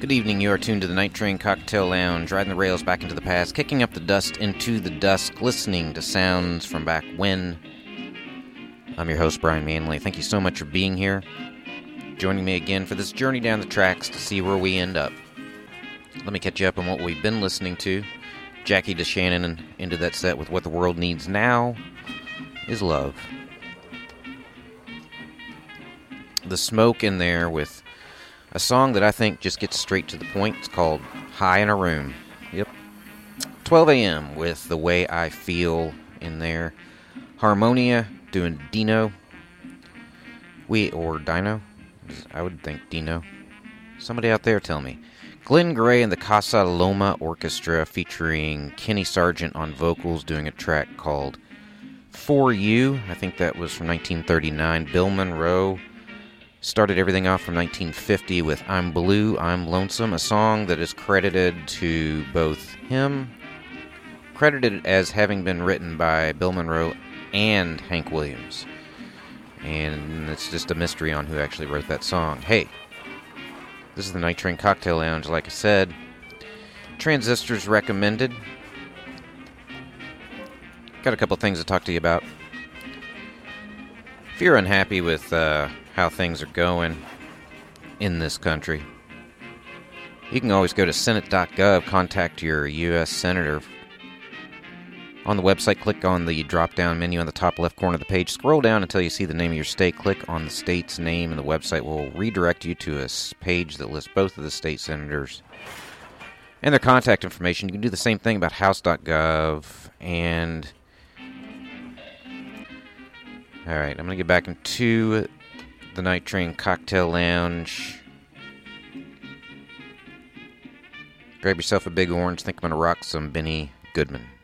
Good evening, you are tuned to the Night Train Cocktail Lounge, riding the rails back into the past, kicking up the dust into the dusk, listening to sounds from back when. I'm your host, Brian Manley. Thank you so much for being here, joining me again for this journey down the tracks to see where we end up. Let me catch you up on what we've been listening to. Jackie DeShannon into that set with What the World Needs Now is Love. The Smoke in there with a song that I think just gets straight to the point. It's called High in a Room. Yep. 12 a.m. with The Way I Feel in there. Harmonia doing Dino. Or Dino? I would think Dino. Somebody out there tell me. Glenn Gray and the Casa Loma Orchestra featuring Kenny Sargent on vocals doing a track called For You. I think that was from 1939. Bill Monroe started everything off from 1950 with I'm Blue, I'm Lonesome, a song that is credited to both him, credited as having been written by Bill Monroe and Hank Williams. And it's just a mystery on who actually wrote that song. Hey, this is the Night Train Cocktail Lounge, like I said. Transistors recommended. Got a couple things to talk to you about. If you're unhappy with how things are going in this country, you can always go to senate.gov, contact your U.S. Senator. On the website, click on the drop-down menu on the top left corner of the page. Scroll down until you see the name of your state. Click on the state's name, and the website will redirect you to a page that lists both of the state senators and their contact information. You can do the same thing about house.gov, and alright, I'm going to get back into the Night Train Cocktail Lounge. Grab yourself a big orange. Think I'm going to rock some Benny Goodman.